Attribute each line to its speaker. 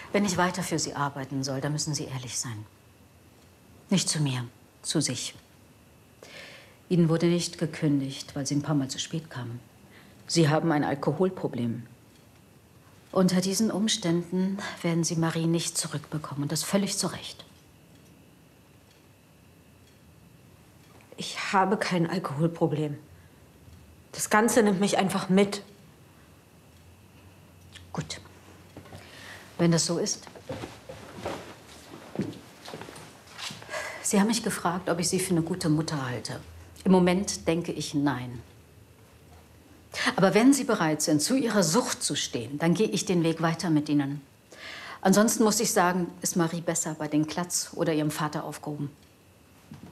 Speaker 1: Wenn ich weiter für Sie arbeiten soll, dann müssen Sie ehrlich sein. Nicht zu mir, zu sich. Ihnen wurde nicht gekündigt, weil Sie ein paar Mal zu spät kamen. Sie haben ein Alkoholproblem. Unter diesen Umständen werden Sie Marie nicht zurückbekommen. Und das völlig zu Recht.
Speaker 2: Ich habe kein Alkoholproblem. Das Ganze nimmt mich einfach mit.
Speaker 1: Gut. Wenn das so ist. Sie haben mich gefragt, ob ich Sie für eine gute Mutter halte. Im Moment denke ich nein. Aber wenn Sie bereit sind, zu Ihrer Sucht zu stehen, dann gehe ich den Weg weiter mit Ihnen. Ansonsten muss ich sagen, ist Marie besser bei den Klatz oder ihrem Vater aufgehoben.